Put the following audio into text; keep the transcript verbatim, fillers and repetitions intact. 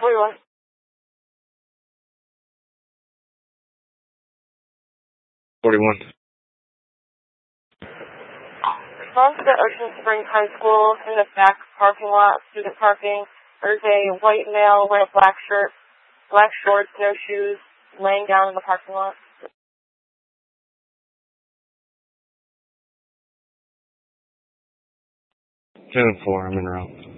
forty-one. forty-one. Response to Ocean Springs High School in the back parking lot, student parking. There's a white male wearing a black shirt, black shorts, no shoes, laying down in the parking lot. ten and four, I'm in route.